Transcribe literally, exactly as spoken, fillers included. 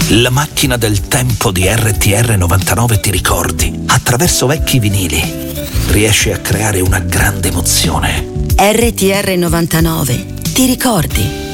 La macchina del tempo di R T R novantanove ti ricordi. Attraverso vecchi vinili riesci a creare una grande emozione. R T R novantanove, ti ricordi?